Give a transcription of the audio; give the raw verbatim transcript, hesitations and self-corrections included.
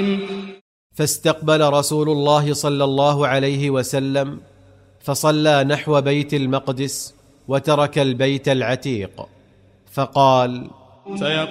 فاستقبل رسول الله صلى الله عليه وسلم فصلى نحو بيت المقدس وترك البيت العتيق، فقال: سيقول